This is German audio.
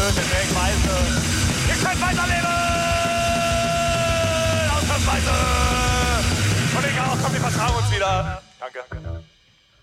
deswegen Weiße. Ihr könnt weiterleben! Ausnahmsweise! Und ich auch, komm, wir vertragen uns wieder. Danke.